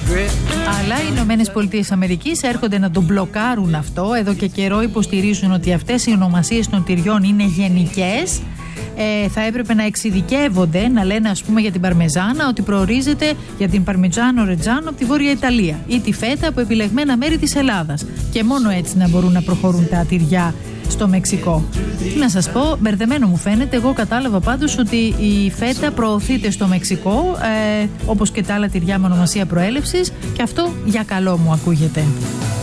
Αλλά οι Ηνωμένες Πολιτείες Αμερικής έρχονται να τον μπλοκάρουν αυτό. Εδώ και καιρό υποστηρίζουν ότι αυτές οι ονομασίες των τυριών είναι γενικές. Θα έπρεπε να εξειδικεύονται, να λένε ας πούμε για την παρμεζάνα ότι προορίζεται για την παρμιτζάνο ρετζάνο από τη Βόρεια Ιταλία ή τη φέτα από επιλεγμένα μέρη της Ελλάδας. Και μόνο έτσι να μπορούν να προχωρούν τα τυριά στο Μεξικό. Τι να σας πω, μπερδεμένο μου φαίνεται. Εγώ κατάλαβα πάντως ότι η φέτα προωθείται στο Μεξικό, όπως και τα άλλα τυριά με ονομασία προέλευσης, και αυτό για καλό μου ακούγεται.